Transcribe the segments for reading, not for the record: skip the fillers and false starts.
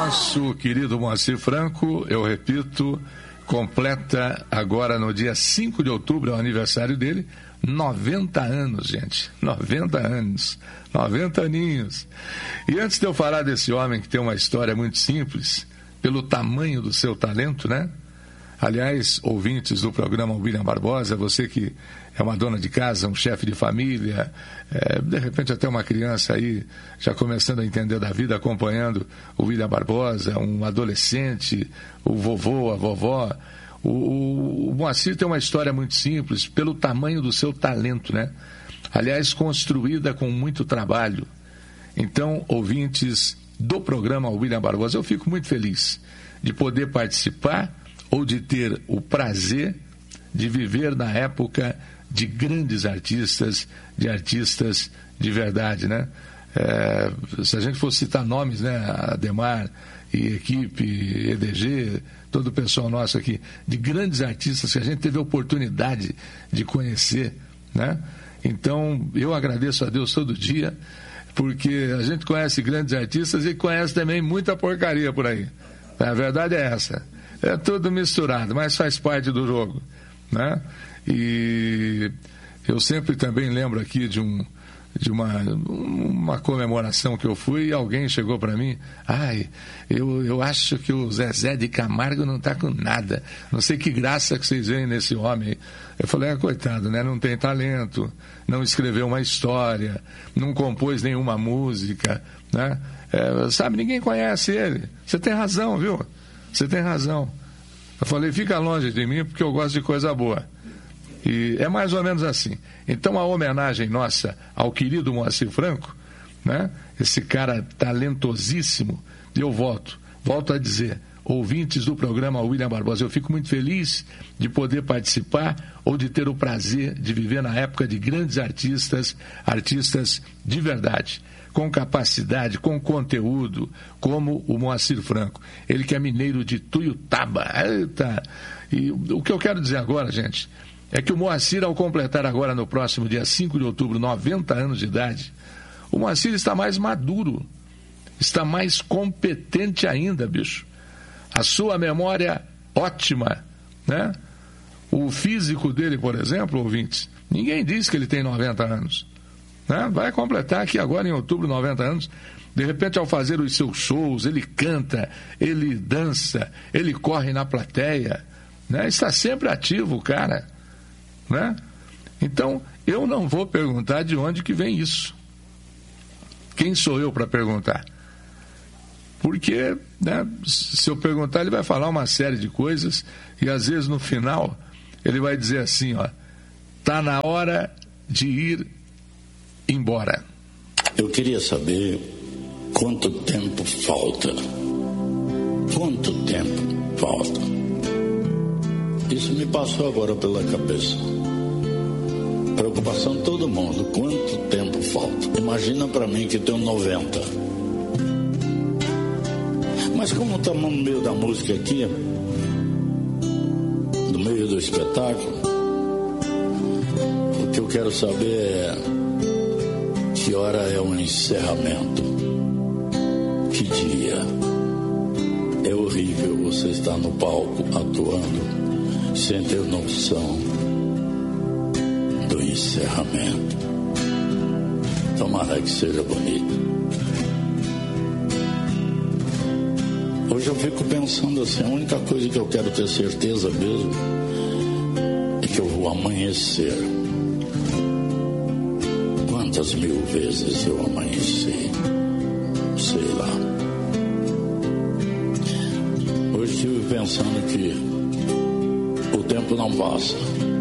Nosso querido Moacir Franco, eu repito, completa agora no dia 5 de outubro, é o aniversário dele, 90 anos, gente. 90 anos. 90 aninhos. E antes de eu falar desse homem que tem uma história muito simples, pelo tamanho do seu talento, né? Aliás, ouvintes do programa William Barbosa, você que é uma dona de casa, um chefe de família, de repente até uma criança aí já começando a entender da vida, acompanhando o William Barbosa, um adolescente, o vovô, a vovó. O Moacir tem uma história muito simples, pelo tamanho do seu talento, né? Aliás, construída com muito trabalho. Então, ouvintes do programa William Barbosa, eu fico muito feliz de poder participar ou de ter o prazer de viver na época de grandes artistas, de artistas de verdade, né? Se a gente for citar nomes, né? Ademar e equipe, EDG, todo o pessoal nosso aqui, de grandes artistas que a gente teve a oportunidade de conhecer, né? Então, eu agradeço a Deus todo dia, porque a gente conhece grandes artistas e conhece também muita porcaria por aí. A verdade é essa. É tudo misturado, mas faz parte do jogo, né? E eu sempre também lembro aqui de uma comemoração que eu fui e alguém chegou para mim, eu acho que o Zezé de Camargo não está com nada, não sei que graça que vocês veem nesse homem. Eu falei, coitado, né? Não tem talento, não escreveu uma história, não compôs nenhuma música, né? Sabe, ninguém conhece ele. Você tem razão, viu? Você tem razão. Eu falei, fica longe de mim porque eu gosto de coisa boa. E é mais ou menos assim. Então a homenagem nossa ao querido Moacir Franco, né? Esse cara talentosíssimo, e eu volto a dizer, ouvintes do programa William Barbosa, eu fico muito feliz de poder participar ou de ter o prazer de viver na época de grandes artistas de verdade, com capacidade, com conteúdo, como o Moacir Franco. Ele que é mineiro de Tuiutaba. Eita! E o que eu quero dizer agora, gente, é que o Moacir, ao completar agora no próximo dia 5 de outubro, 90 anos de idade, o Moacir está mais maduro, está mais competente ainda, bicho. A sua memória ótima, né? O físico dele, por exemplo, ouvintes, ninguém diz que ele tem 90 anos. Né? Vai completar aqui agora em outubro 90 anos. De repente, ao fazer os seus shows, ele canta, ele dança, ele corre na plateia, né? Está sempre ativo, cara, né? Então, eu não vou perguntar de onde que vem isso. Quem sou eu para perguntar? Porque, né, se eu perguntar, ele vai falar uma série de coisas e às vezes no final ele vai dizer assim, tá na hora de ir embora. Eu queria saber quanto tempo falta. Quanto tempo falta? Isso me passou agora pela cabeça. Preocupação de todo mundo. Quanto tempo falta? Imagina para mim que tenho 90. Mas como estamos no meio da música aqui, no meio do espetáculo, o que eu quero saber é que hora é o encerramento. Que dia? É horrível você estar no palco atuando sem ter noção do encerramento. Tomara que seja bonito. Hoje eu fico pensando assim, a única coisa que eu quero ter certeza mesmo é que eu vou amanhecer. Quantas mil vezes eu amanheci? Sei lá. Hoje estive pensando que o tempo não passa.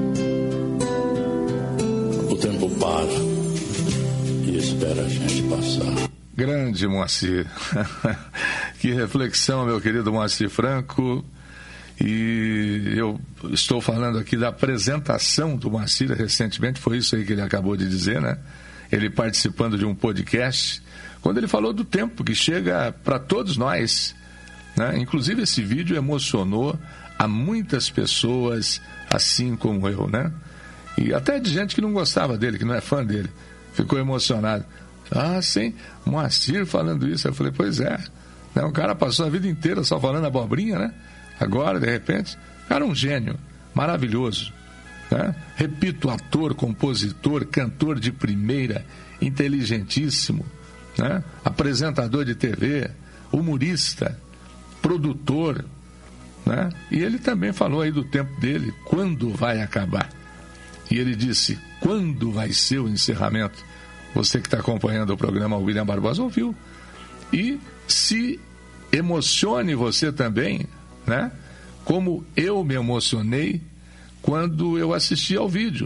O tempo para e espera a gente passar. Grande Moacir. Que reflexão, meu querido Moacir Franco. E eu estou falando aqui da apresentação do Moacir recentemente, foi isso aí que ele acabou de dizer, né? Ele participando de um podcast, quando ele falou do tempo que chega para todos nós, né? Inclusive esse vídeo emocionou a muitas pessoas, assim como eu, né? E até de gente que não gostava dele, que não é fã dele, ficou emocionado. Ah, sim, Moacir falando isso. Eu falei, pois é, né? Um cara passou a vida inteira só falando abobrinha, né? Agora, de repente, o cara é um gênio, maravilhoso, né? Repito, ator, compositor, cantor de primeira, inteligentíssimo, né? Apresentador de TV, humorista, produtor, né? E ele também falou aí do tempo dele, quando vai acabar. E ele disse, quando vai ser o encerramento? Você que está acompanhando o programa William Barbosa ouviu. E se emocione você também, né? Como eu me emocionei quando eu assisti ao vídeo.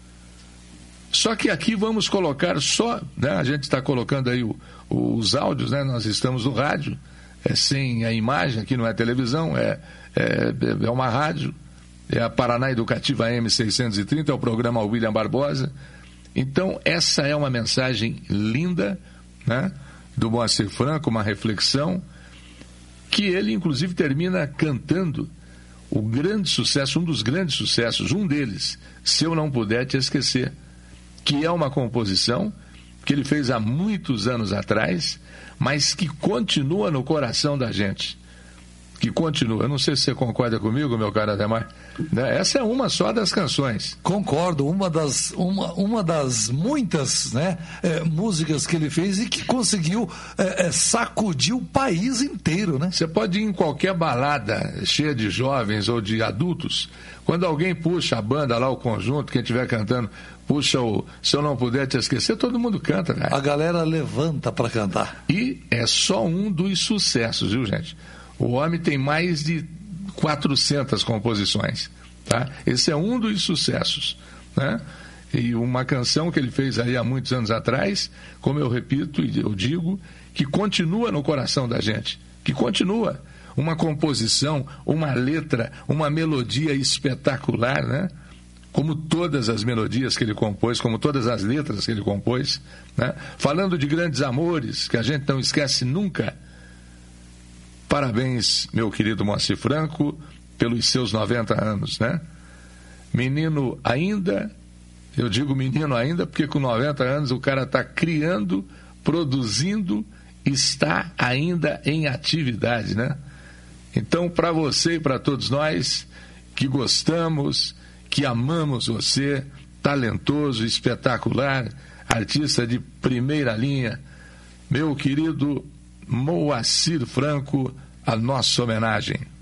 Só que aqui vamos colocar só, né? A gente está colocando aí os áudios, né? Nós estamos no rádio, sem a imagem, aqui não é televisão, é uma rádio, é a Paraná Educativa M630, é o programa William Barbosa. Então, essa é uma mensagem linda, né, do Moacir Franco, uma reflexão, que ele, inclusive, termina cantando o grande sucesso, um dos grandes sucessos, um deles, Se Eu Não Puder Te Esquecer, que é uma composição que ele fez há muitos anos atrás, mas que continua no coração da gente. Que continua. Eu não sei se você concorda comigo, meu caro Ademar. Essa é uma só das canções. Concordo, uma das muitas, né, músicas que ele fez e que conseguiu sacudir o país inteiro, né? Você pode ir em qualquer balada cheia de jovens ou de adultos, quando alguém puxa a banda lá, o conjunto, quem estiver cantando, puxa o Se Eu Não Puder Te Esquecer, todo mundo canta, né? A galera levanta para cantar. E é só um dos sucessos, viu, gente? O homem tem mais de 400 composições, tá? Esse é um dos sucessos, né? E uma canção que ele fez aí há muitos anos atrás, como eu repito e eu digo, que continua no coração da gente, que continua. Uma composição, uma letra, uma melodia espetacular, né? Como todas as melodias que ele compôs, como todas as letras que ele compôs, né? Falando de grandes amores, que a gente não esquece nunca. Parabéns, meu querido Moacir Franco, pelos seus 90 anos, né? Menino ainda, eu digo menino ainda, porque com 90 anos o cara está criando, produzindo, está ainda em atividade, né? Então, para você e para todos nós que gostamos, que amamos você, talentoso, espetacular, artista de primeira linha, meu querido Moacir Franco, a nossa homenagem.